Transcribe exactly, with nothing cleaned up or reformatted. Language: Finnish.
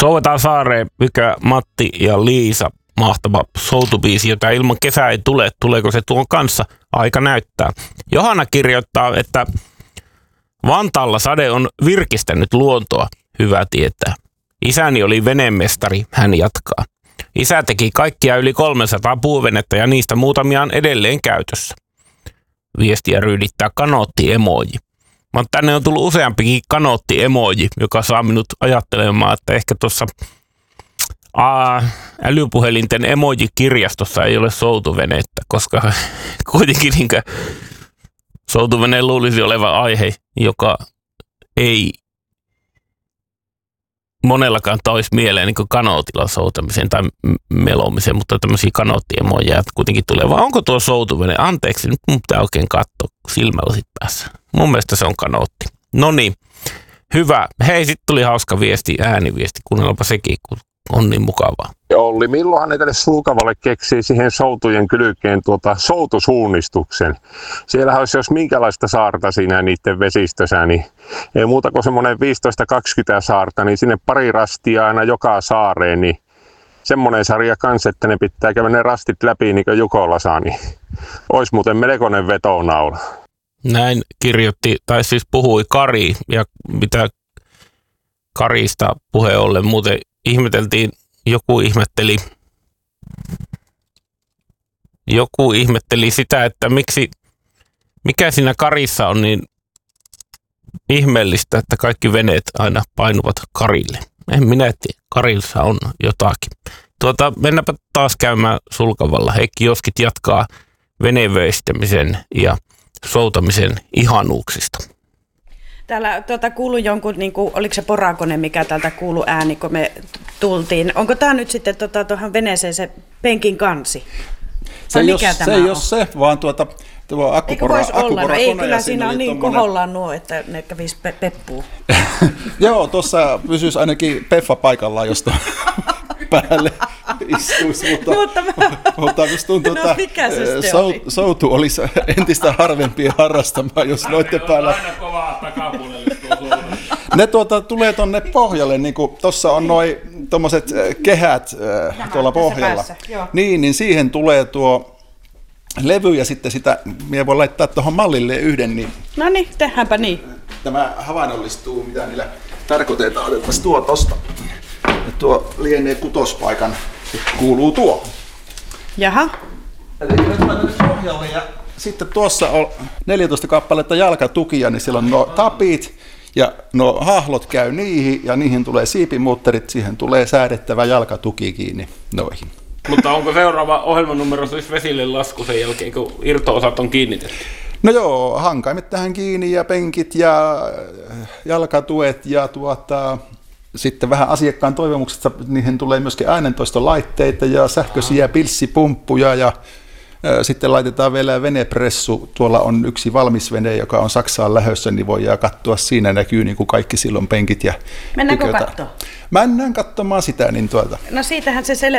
Souvetaan saareen, mikä Matti ja Liisa, mahtava soutubiisi, jota ilman kesää ei tule. Tuleeko se tuon kanssa? Aika näyttää. Johanna kirjoittaa, että Vantaalla sade on virkistänyt luontoa. Hyvä tietää. Isäni oli venemestari, hän jatkaa. Isä teki kaikkia yli kolmesataa puuvenettä ja niistä muutamia on edelleen käytössä. Viestiä ryydittää kanootti-emoji. Mutta tänne on tullut useampikin kanootti-emoji, joka saa minut ajattelemaan, että ehkä tuossa älypuhelinten emoji-kirjastossa ei ole soutuvenettä, koska kuitenkin niin soutuveneen luulisi olevan aihe, joka ei monellakaan toisi mieleen niin kanootilla soutamisen tai melomisen, mutta tämmöisiä kanoottiemoja kuitenkin tulee. Vai onko tuo soutuvene? Anteeksi, nyt mun pitää oikein katsoa silmällä sit päässä. Mun mielestä se on kanootti. No niin, hyvä. Hei, sitten tuli hauska viesti, ääniviesti. Kuunnellaanpa sekin, kun on niin mukavaa. Olli, milloinhan ne tälle Sulkavalle keksii siihen soutujen kylkeen tuota soutusuunnistuksen? Siellähän olisi jos minkälaista saarta siinä niiden vesistössä, niin ei muuta kuin semmoinen viisitoista kaksikymmentä saarta, niin sinne pari rastia aina joka saareen, niin semmoinen sarja kanssa, että ne pitää käydä ne rastit läpi niin kuin Jukola saa, niin olisi muuten melkoinen vetonaula. Näin kirjoitti, tai siis puhui Kari, ja mitä Karista puheen ollen muuten ihmeteltiin, joku ihmetteli, joku ihmetteli sitä, että miksi, mikä siinä Karissa on niin ihmeellistä, että kaikki veneet aina painuvat Karille. En minä tiedä, Karissa on jotakin. Tuota, mennäpä taas käymään Sulkavalla. Heikki Joskit jatkaa venevöistämisen ja soutamisen ihanuuksista. Täällä tuota, kuului jonkun, niin kuin, oliko se porakone, mikä täältä kuului ääni, kun me tultiin. Onko tämä nyt sitten tuota, tuohon veneeseen se penkin kansi? Se ei, mikä ole, se ei ole se, vaan tuota, tuo akkupora, eikö voisi olla? No ei, kyllä siinä on niin tommonen kohollaan nuo, että ne kävisi pe- peppuun. Joo, tuossa pysyisi ainakin Peffa paikallaan, jos tuon päälle istuisi, mutta, mutta, mä... mutta jos tuntuu, no, että sou, soutu olisi entistä harvempia harrastamaan, jos noitten päällä... Aina kovaa takapuolelle tuo soutu. Ne tuota, tulee tuonne pohjalle, niin kuin tuossa on noi tommoset kehät äh, tuolla pohjalla. Päässä, niin, niin siihen tulee tuo levy ja sitten sitä, minä voin laittaa tuohon mallille yhden, niin... No niin, tehdäänpä niin. Tämä havainnollistuu, mitä niillä tarkoitetaan. Otetaan tuo tosta. Ja tuo lienee kutospaikan, kuuluu tuo. Jaha. Eli nyt laitetaan pohjalle ja sitten tuossa on neljätoista kappaletta jalkatukia, niin siellä on nuo tapit ja nuo hahlot käy niihin ja niihin tulee siipimuutterit, siihen tulee säädettävä jalkatuki kiinni noihin. Mutta onko seuraava ohjelmanumero siis vesille lasku sen jälkeen, kun irto-osat on kiinnitetty? No joo, hankaimet tähän kiinni ja penkit ja jalkatuet ja tuota, sitten vähän asiakkaan toivomuksesta niihin tulee myöskin äänentoistolaitteita ja sähköisiä pilssipumppuja ja ä, sitten laitetaan vielä venepressu. Tuolla on yksi valmis vene, joka on Saksaan lähdössä, niin voidaan katsoa. Siinä näkyy niin kuin kaikki silloin penkit ja mennäänkö katsomaan? Mennään katsomaan sitä. Niin tuota. No siitähän se selvä.